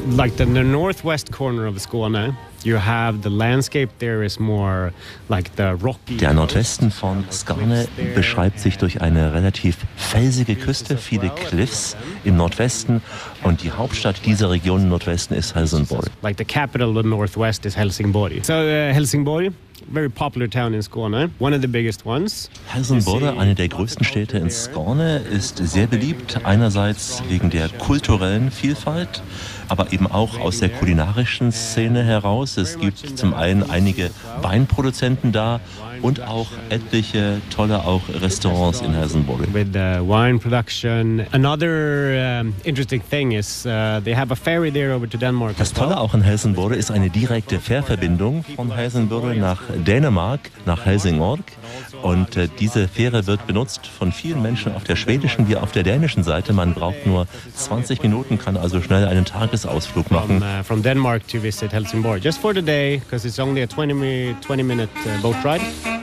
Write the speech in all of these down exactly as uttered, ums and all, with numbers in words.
Like the, the northwest corner of Skåne, you have the landscape there is more like the rocky. Der Nordwesten von Skåne beschreibt sich durch eine relativ felsige Küste, viele Cliffs im Nordwesten, und die Hauptstadt dieser Region im Nordwesten ist Helsingborg. Like the capital of the northwest is Helsingborg. So uh, Helsingborg, very popular town in Skåne, one of the biggest ones. Helsingborg, eine der größten Städte in Skåne, ist sehr beliebt, einerseits wegen der kulturellen Vielfalt, aber eben auch aus der kulinarischen Szene heraus. Es gibt zum einen einige Weinproduzenten da und auch etliche tolle auch Restaurants in Helsingborg. With the wine production. Another um, interesting thing is uh, they have a ferry there over to Denmark. Das Tolle auch in Helsingborg ist eine direkte Fährverbindung von Helsingborg nach Dänemark, nach Helsingborg. Und äh, diese Fähre wird benutzt von vielen Menschen auf der schwedischen wie auf der dänischen Seite. Man braucht nur zwanzig Minuten, kann also schnell einen Tagesausflug machen. From, uh, from Denmark to visit Helsingborg, just for the day, because it's only a twenty minute uh, boat ride.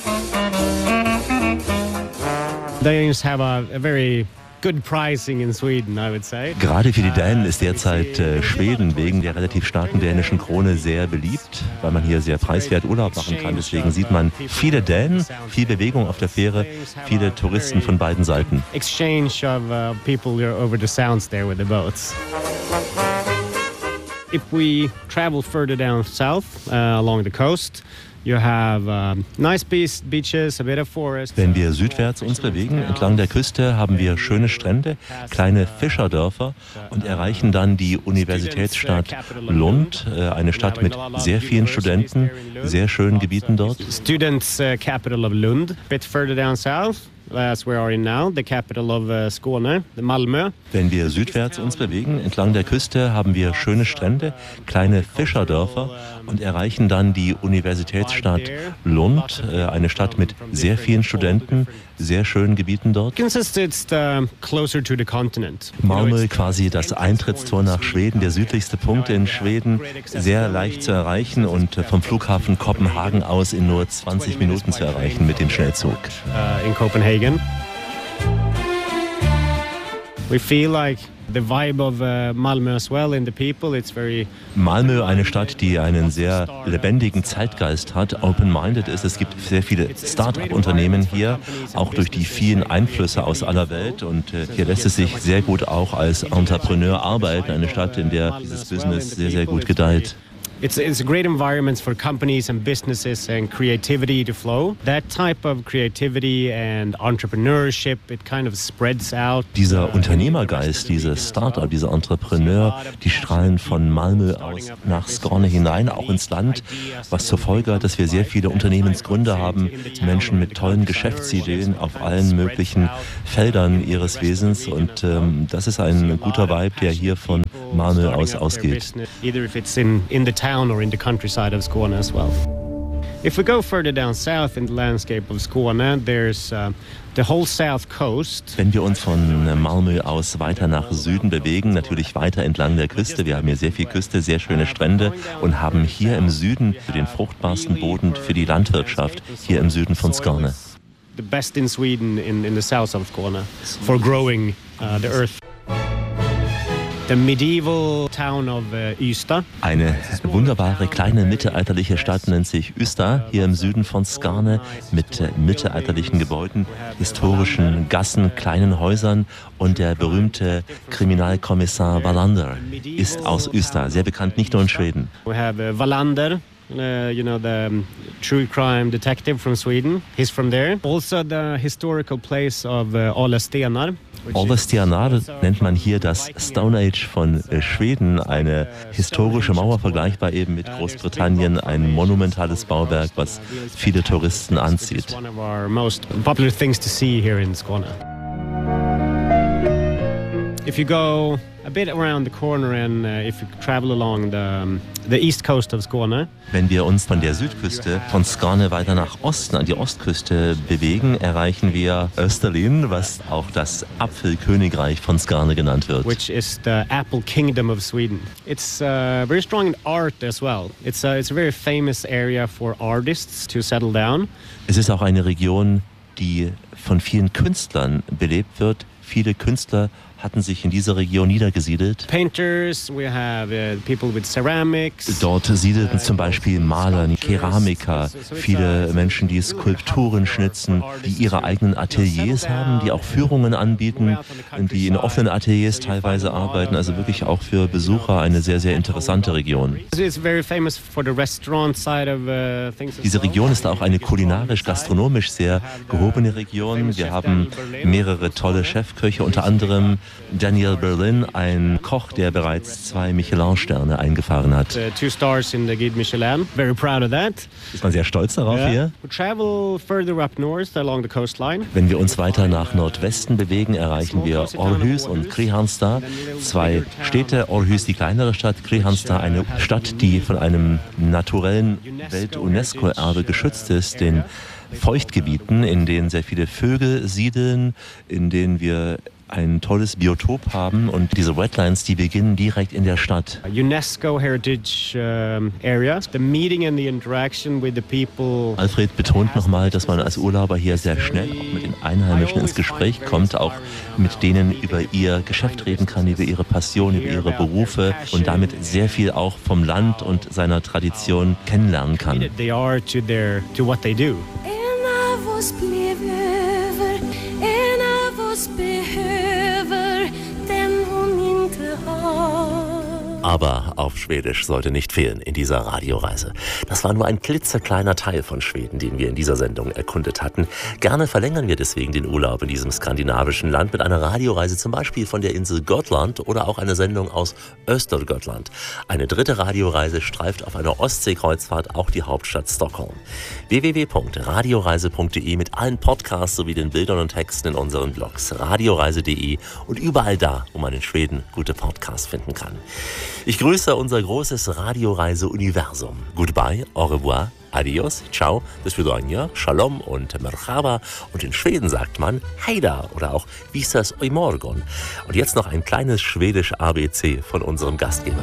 Danes have a, a very good pricing in Sweden, I would say. Gerade für die Dänen ist derzeit äh, Schweden wegen der relativ starken dänischen Krone sehr beliebt, weil man hier sehr preiswert Urlaub machen kann. Deswegen sieht man viele Dänen, viel Bewegung auf der Fähre, viele Touristen von beiden Seiten. Exchange of uh, people over the sounds there with the boats. If we travel further down south uh, along the coast, you have uh, nice beaches, a bit of forest. Wenn wir südwärts uns bewegen, entlang der Küste, haben wir schöne Strände, kleine Fischerdörfer und erreichen dann die Universitätsstadt Lund, eine Stadt mit sehr vielen Studenten, sehr schönen Gebieten dort. Students uh, capital of Lund, a bit further down south. That's where we are in now, the capital of uh, Skåne, Malmö. Wenn wir südwärts uns bewegen, entlang der Küste, haben wir schöne Strände, kleine Fischerdörfer und erreichen dann die Universitätsstadt Lund, eine Stadt mit sehr vielen Studenten, sehr schönen Gebieten dort. Malmö, quasi das Eintrittstor nach Schweden, der südlichste Punkt in Schweden, sehr leicht zu erreichen und vom Flughafen Kopenhagen aus in nur zwanzig Minuten zu erreichen mit dem Schnellzug. In Copenhagen. We feel like the vibe of uh, Malmö as well in the people. It's very Malmö, eine Stadt, die einen sehr lebendigen Zeitgeist hat, open-minded ist. Es gibt sehr viele Start-up-Unternehmen hier, auch durch die vielen Einflüsse aus aller Welt. Und äh, hier lässt es sich sehr gut auch als Entrepreneur arbeiten. Eine Stadt, in der dieses Business sehr, sehr gut gedeiht. It's, it's a great environment for companies and businesses and creativity to flow. That type of creativity and entrepreneurship, it kind of spreads out. Dieser Unternehmergeist, dieser Startup, dieser Entrepreneur, die strahlen von Malmö aus nach Skåne hinein, auch ins Land, was zur Folge hat, dass wir sehr viele Unternehmensgründer haben, Menschen mit tollen Geschäftsideen auf allen möglichen Feldern ihres Wesens, und ähm, das ist ein guter Vibe, der hier von Malmö aus ausgeht. Either if it's in, in the town or in the countryside of Skåne as well. If we go further down south in the landscape of Skåne, there's uh, the whole south coast. Wenn wir uns von Malmö aus weiter nach Süden bewegen, natürlich weiter entlang der Küste, wir haben hier sehr viel Küste, sehr schöne Strände und haben hier im Süden den fruchtbarsten Boden für die Landwirtschaft, hier im Süden von Skåne. The best in Sweden in, in the south of Skåne for growing uh, the earth. The medieval town of uh, Ystad. Eine wunderbare kleine mittelalterliche Stadt nennt sich Ystad, hier im Süden von Skåne, mit äh, mittelalterlichen Gebäuden, historischen Gassen, kleinen Häusern, und der berühmte Kriminalkommissar Wallander ist aus Ystad, sehr bekannt nicht nur in Schweden. We have uh, Wallander. Uh, you know, the um, true crime detective from Sweden. He's from there. Also the historical place of uh, Ala Stenar. Ala Stenar nennt man hier das Stone Age von äh, Schweden, eine historische Mauer, vergleichbar eben mit Großbritannien, ein monumentales Bauwerk, was viele Touristen anzieht. One of our most popular things to see here in Skåne. If you go a bit around the corner and uh, if you travel along the, um, the east coast of Skåne. Wenn wir uns von der Südküste von Skåne weiter nach Osten an die Ostküste bewegen, erreichen wir Österlen, was auch das Apfelkönigreich von Skåne genannt wird. Which is the Apple Kingdom of Sweden. It's uh, very strong in art as well. It's a, it's a very famous area for artists to settle down. Es ist auch eine Region, die von vielen Künstlern belebt wird. Viele Künstler hatten sich in dieser Region niedergesiedelt. Painters, we have uh, people with ceramics. Dort siedelten zum Beispiel Maler, Keramiker, viele Menschen, die Skulpturen schnitzen, die ihre eigenen Ateliers haben, die auch Führungen anbieten, die in offenen Ateliers teilweise arbeiten, also wirklich auch für Besucher eine sehr, sehr interessante Region. Diese Region ist auch eine kulinarisch, gastronomisch sehr gehobene Region. Wir haben mehrere tolle Chefköche, unter anderem Daniel Berlin, ein Koch, der bereits zwei Michelin-Sterne eingefahren hat. Two stars in the Guide Michelin. Very proud of that. Ist man sehr stolz darauf yeah. hier. We travel further up north along the coastline. Wenn wir uns weiter nach Nordwesten bewegen, erreichen wir Aarhus und Kristianstad, zwei Städte. Aarhus die kleinere Stadt, Kristianstad eine Stadt, die von einem naturellen Welt-UNESCO-Erbe geschützt ist, den Feuchtgebieten, in denen sehr viele Vögel siedeln, in denen wir ein tolles Biotop haben und diese Wetlands, die beginnen direkt in der Stadt. UNESCO Heritage um, Area. The meeting and the interaction with the people. Alfred betont nochmal, dass man als Urlauber hier sehr schnell auch mit den Einheimischen ins Gespräch kommt, auch mit denen über ihr Geschäft reden kann, über ihre Passion, über ihre Berufe und damit sehr viel auch vom Land und seiner Tradition kennenlernen kann. They are to their to what they do. Aber auf Schwedisch sollte nicht fehlen in dieser Radioreise. Das war nur ein klitzekleiner Teil von Schweden, den wir in dieser Sendung erkundet hatten. Gerne verlängern wir deswegen den Urlaub in diesem skandinavischen Land mit einer Radioreise zum Beispiel von der Insel Gotland oder auch einer Sendung aus Östergötland. Eine dritte Radioreise streift auf einer Ostseekreuzfahrt auch die Hauptstadt Stockholm. w w w punkt radioreise punkt de mit allen Podcasts sowie den Bildern und Texten in unseren Blogs. radioreise punkt de und überall da, wo man in Schweden gute Podcasts finden kann. Ich grüße unser großes Radioreise-Universum. Goodbye, au revoir, adios, ciao, bis vidania, shalom und merhaba. Und in Schweden sagt man heida oder auch visas i morgon. Und jetzt noch ein kleines schwedisch A B C von unserem Gastgeber.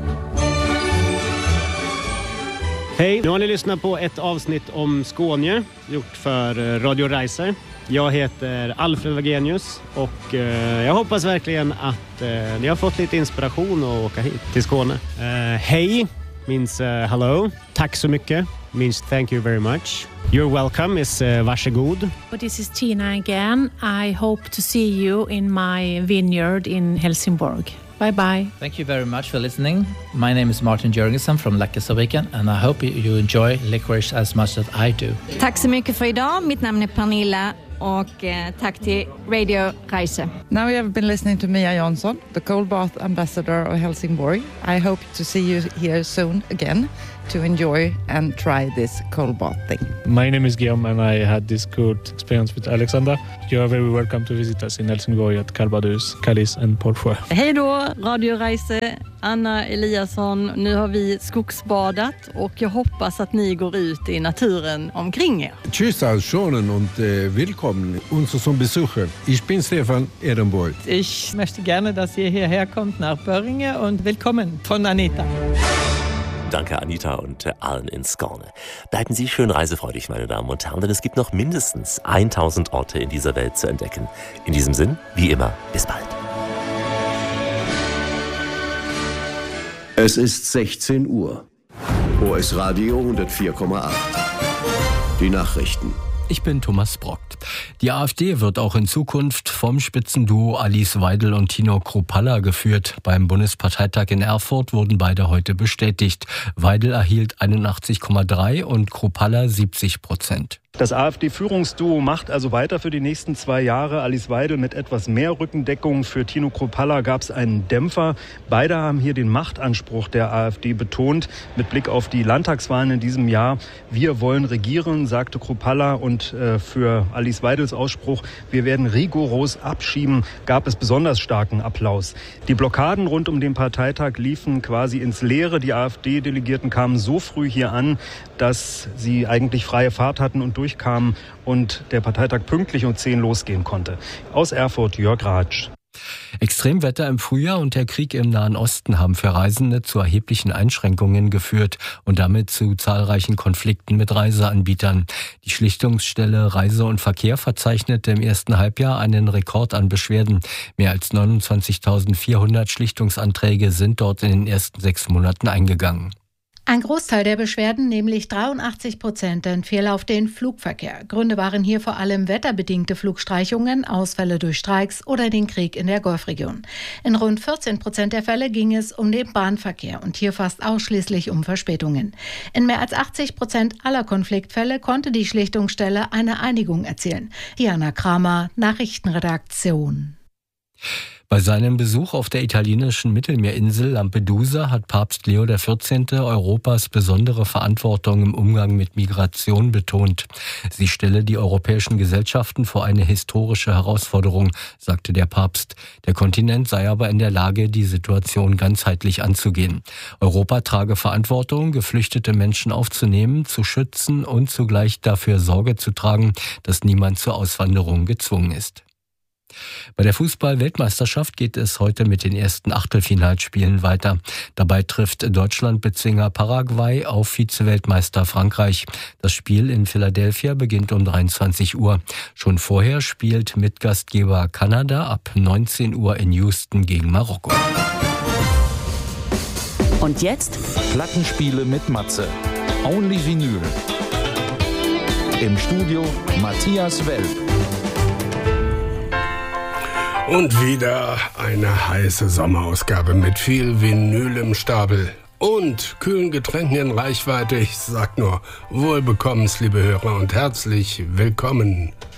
Hej, nu har ni lyssnat på ett avsnitt om Skåne, gjort för Radio Reise. Jag heter Alfred Wagenius och eh, jag hoppas verkligen att eh, ni har fått lite inspiration att åka hit till Skåne. Eh, hej means uh, hello. Tack så mycket means thank you very much. You're welcome is uh, varsågod. But this is Tina again. I hope to see you in my vineyard in Helsingborg. Bye bye. Thank you very much for listening. My name is Martin Jörgensen from Läckesfabriken and I hope you enjoy licorice as much as I do. Tack så mycket för idag. Mitt namn är Pernilla och eh, tack till Radio Reise. Now we have been listening to Mia Jansson, the cold bath ambassador of Helsingborg. I hope to see you here soon again to enjoy and try this cold bath thing. My name is Guillaume and I had this good experience with Alexander. You are very welcome to visit us in Helsingborg at Karbadus, Kallis and Portsjö. Hej då, Radio Reise, Anna Eliasson. Nu har vi skogsbadat och jag hoppas att ni går ut i naturen omkring er. Tschüss aus Schonen und äh, willkommen uns zum Besucher. Ich bin Stefan Ehrenborg. Ich möchte gerne, dass ihr hierher kommt nach Böringe und willkommen von Anita. Danke Anita und allen in Skåne. Bleiben Sie schön reisefreudig, meine Damen und Herren, denn es gibt noch mindestens tausend Orte in dieser Welt zu entdecken. In diesem Sinn, wie immer, bis bald. Es ist sechzehn Uhr. O S Radio hundertvier Komma acht. Die Nachrichten. Ich bin Thomas Brockt. Die AfD wird auch in Zukunft vom Spitzenduo Alice Weidel und Tino Kruppalla geführt. Beim Bundesparteitag in Erfurt wurden beide heute bestätigt. Weidel erhielt einundachtzig Komma drei und Kruppalla siebzig Prozent. Das AfD-Führungsduo macht also weiter für die nächsten zwei Jahre. Alice Weidel mit etwas mehr Rückendeckung. Für Tino Kruppalla gab es einen Dämpfer. Beide haben hier den Machtanspruch der AfD betont. Mit Blick auf die Landtagswahlen in diesem Jahr. Wir wollen regieren, sagte Kruppalla. Und äh, für Alice Weidels Ausspruch, wir werden rigoros abschieben, gab es besonders starken Applaus. Die Blockaden rund um den Parteitag liefen quasi ins Leere. Die AfD-Delegierten kamen so früh hier an, dass sie eigentlich freie Fahrt hatten und durchkamen und der Parteitag pünktlich um zehn losgehen konnte. Aus Erfurt, Jörg Ratsch. Extremwetter im Frühjahr und der Krieg im Nahen Osten haben für Reisende zu erheblichen Einschränkungen geführt und damit zu zahlreichen Konflikten mit Reiseanbietern. Die Schlichtungsstelle Reise und Verkehr verzeichnete im ersten Halbjahr einen Rekord an Beschwerden. Mehr als neunundzwanzigtausendvierhundert Schlichtungsanträge sind dort in den ersten sechs Monaten eingegangen. Ein Großteil der Beschwerden, nämlich dreiundachtzig Prozent, entfiel auf den Flugverkehr. Gründe waren hier vor allem wetterbedingte Flugstreichungen, Ausfälle durch Streiks oder den Krieg in der Golfregion. In rund vierzehn Prozent der Fälle ging es um den Bahnverkehr und hier fast ausschließlich um Verspätungen. In mehr als achtzig Prozent aller Konfliktfälle konnte die Schlichtungsstelle eine Einigung erzielen. Diana Kramer, Nachrichtenredaktion. Bei seinem Besuch auf der italienischen Mittelmeerinsel Lampedusa hat Papst Leo der vierzehnte. Europas besondere Verantwortung im Umgang mit Migration betont. Sie stelle die europäischen Gesellschaften vor eine historische Herausforderung, sagte der Papst. Der Kontinent sei aber in der Lage, die Situation ganzheitlich anzugehen. Europa trage Verantwortung, geflüchtete Menschen aufzunehmen, zu schützen und zugleich dafür Sorge zu tragen, dass niemand zur Auswanderung gezwungen ist. Bei der Fußball-Weltmeisterschaft geht es heute mit den ersten Achtelfinalspielen weiter. Dabei trifft Deutschland-Bezwinger Paraguay auf Vize-Weltmeister Frankreich. Das Spiel in Philadelphia beginnt um dreiundzwanzig Uhr. Schon vorher spielt Mitgastgeber Kanada ab neunzehn Uhr in Houston gegen Marokko. Und jetzt? Plattenspiele mit Matze. Only Vinyl. Im Studio Matthias Welp. Und wieder eine heiße Sommerausgabe mit viel Vinyl im Stapel und kühlen Getränken in Reichweite. Ich sag nur, wohlbekommens, liebe Hörer, und herzlich willkommen.